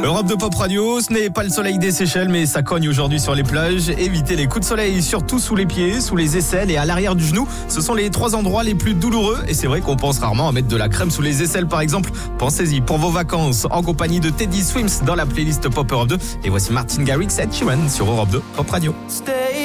Europe de Pop Radio, ce n'est pas le soleil des Seychelles, mais ça cogne aujourd'hui sur les plages. Évitez les coups de soleil, surtout sous les pieds, sous les aisselles et à l'arrière du genou. Ce sont les 3 endroits les plus douloureux. Et c'est vrai qu'on pense rarement à mettre de la crème sous les aisselles, par exemple. Pensez-y pour vos vacances, en compagnie de Teddy Swims dans la playlist Pop Europe 2. Et voici Martin Garrix et Ed Sheeran sur Europe 2 Pop Radio.